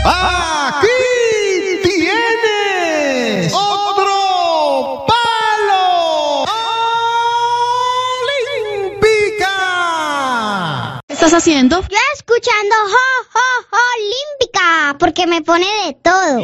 ¡Aquí tienes otro palo olímpica! ¿Qué estás haciendo? Yo escuchando Jo, Jo, Jo, Olímpica, porque me pone de todo.